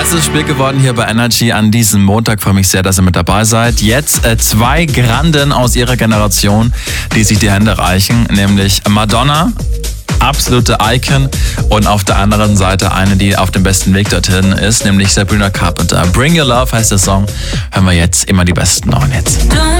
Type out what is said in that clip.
Erstes Spiel geworden hier bei Energy an diesem Montag. Freue mich sehr, dass ihr mit dabei seid. Jetzt zwei Granden aus ihrer Generation, die sich die Hände reichen, nämlich Madonna, absolute Icon, und auf der anderen Seite eine, die auf dem besten Weg dorthin ist, nämlich Sabrina Carpenter. Bring Your Love heißt der Song. Hören wir jetzt immer die besten neuen Hits.